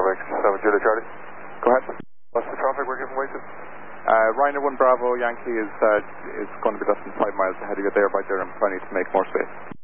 Novak 7 Julia Charlie. Go ahead. What's the traffic we're giving way to? Ryanair 1 Bravo Yankee is going to be less than 5 miles ahead of you there by Durham 20 to make more space.